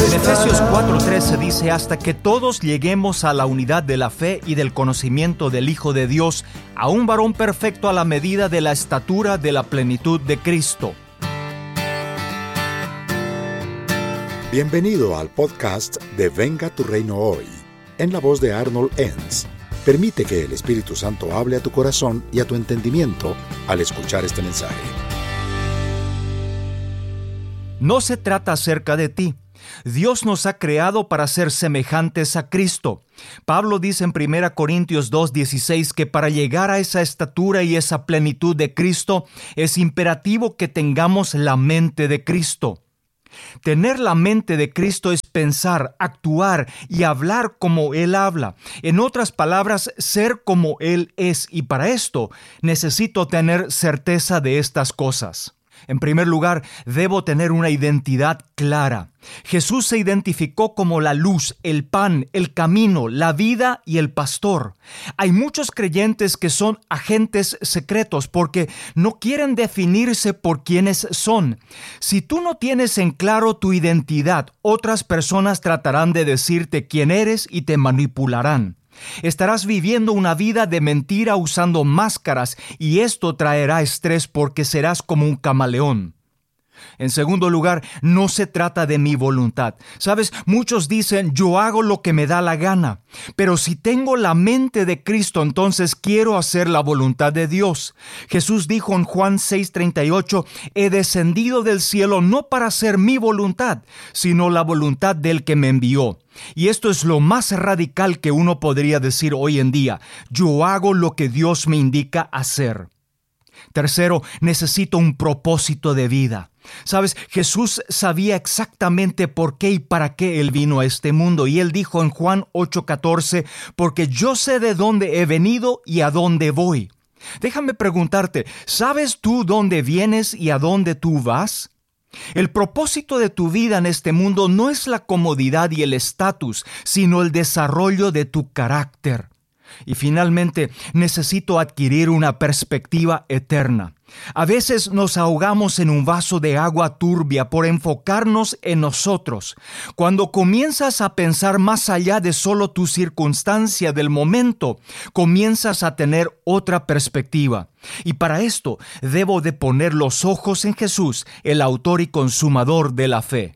En Efesios 4:13 dice: hasta que todos lleguemos a la unidad de la fe y del conocimiento del Hijo de Dios, a un varón perfecto a la medida de la estatura de la plenitud de Cristo. Bienvenido al podcast de Venga tu Reino Hoy, en la voz de Arnold Enns. Permite que el Espíritu Santo hable a tu corazón y a tu entendimiento al escuchar este mensaje. No se trata acerca de ti. Dios nos ha creado para ser semejantes a Cristo. Pablo dice en 1 Corintios 2:16 que para llegar a esa estatura y esa plenitud de Cristo es imperativo que tengamos la mente de Cristo. Tener la mente de Cristo es pensar, actuar y hablar como Él habla. En otras palabras, ser como Él es. Y para esto necesito tener certeza de estas cosas. En primer lugar, debo tener una identidad clara. Jesús se identificó como la luz, el pan, el camino, la vida y el pastor. Hay muchos creyentes que son agentes secretos porque no quieren definirse por quienes son. Si tú no tienes en claro tu identidad, otras personas tratarán de decirte quién eres y te manipularán. Estarás viviendo una vida de mentira usando máscaras y esto traerá estrés porque serás como un camaleón. En segundo lugar, no se trata de mi voluntad. ¿Sabes? Muchos dicen, yo hago lo que me da la gana. Pero si tengo la mente de Cristo, entonces quiero hacer la voluntad de Dios. Jesús dijo en Juan 6:38, he descendido del cielo no para hacer mi voluntad, sino la voluntad del que me envió. Y esto es lo más radical que uno podría decir hoy en día. Yo hago lo que Dios me indica hacer. Tercero, necesito un propósito de vida. ¿Sabes? Jesús sabía exactamente por qué y para qué Él vino a este mundo. Y Él dijo en Juan 8:14, porque yo sé de dónde he venido y a dónde voy. Déjame preguntarte, ¿sabes tú dónde vienes y a dónde tú vas? El propósito de tu vida en este mundo no es la comodidad y el estatus, sino el desarrollo de tu carácter. Y finalmente, necesito adquirir una perspectiva eterna. A veces nos ahogamos en un vaso de agua turbia por enfocarnos en nosotros. Cuando comienzas a pensar más allá de solo tu circunstancia del momento, comienzas a tener otra perspectiva. Y para esto, debo de poner los ojos en Jesús, el autor y consumador de la fe.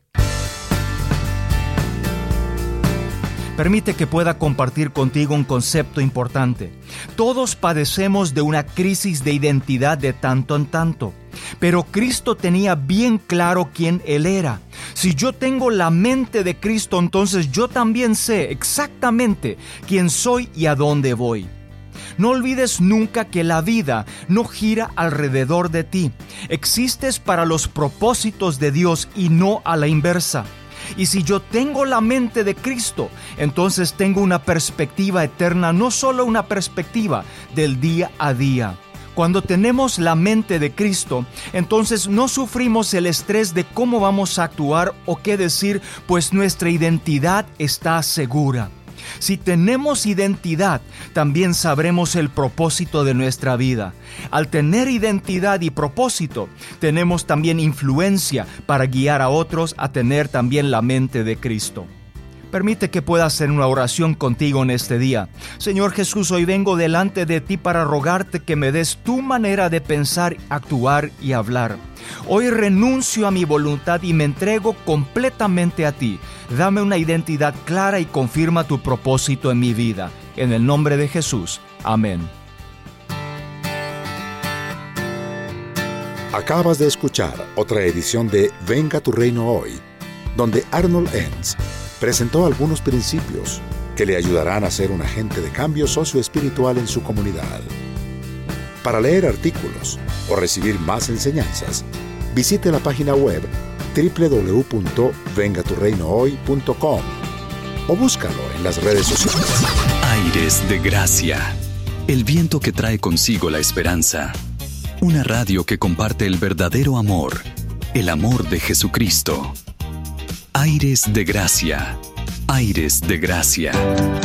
Permite que pueda compartir contigo un concepto importante. Todos padecemos de una crisis de identidad de tanto en tanto, pero Cristo tenía bien claro quién Él era. Si yo tengo la mente de Cristo, entonces yo también sé exactamente quién soy y a dónde voy. No olvides nunca que la vida no gira alrededor de ti. Existes para los propósitos de Dios y no a la inversa. Y si yo tengo la mente de Cristo, entonces tengo una perspectiva eterna, no solo una perspectiva del día a día. Cuando tenemos la mente de Cristo, entonces no sufrimos el estrés de cómo vamos a actuar o qué decir, pues nuestra identidad está segura. Si tenemos identidad, también sabremos el propósito de nuestra vida. Al tener identidad y propósito, tenemos también influencia para guiar a otros a tener también la mente de Cristo. Permite que pueda hacer una oración contigo en este día. Señor Jesús, hoy vengo delante de ti para rogarte que me des tu manera de pensar, actuar y hablar. Hoy renuncio a mi voluntad y me entrego completamente a ti. Dame una identidad clara y confirma tu propósito en mi vida. En el nombre de Jesús. Amén. Acabas de escuchar otra edición de Venga tu Reino Hoy, donde Arnold Enns presentó algunos principios que le ayudarán a ser un agente de cambio socioespiritual en su comunidad. Para leer artículos o recibir más enseñanzas, visite la página web www.vengaturreinohoy.com o búscalo en las redes sociales. Aires de Gracia, el viento que trae consigo la esperanza. Una radio que comparte el verdadero amor, el amor de Jesucristo. Aires de Gracia, Aires de Gracia.